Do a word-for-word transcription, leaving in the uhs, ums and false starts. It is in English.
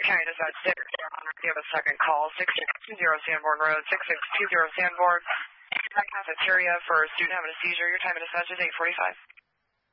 County Dispatch six. You have a second call, six six two zero Sanborn Road, six six two zero Sanborn. Cafeteria for a student having a seizure. Your time in dispatch is eight forty-five.